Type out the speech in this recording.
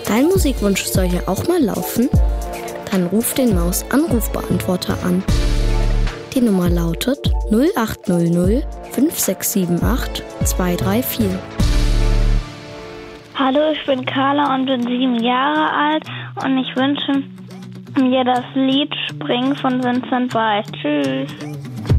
Dein Musikwunsch soll hier auch mal laufen? Dann ruf den Maus-Anrufbeantworter an. Die Nummer lautet 0800 5678 234. Hallo, ich bin Carla und bin 7 Jahre alt und ich wünsche mir das Lied Spring von Vincent Weiss. Tschüss.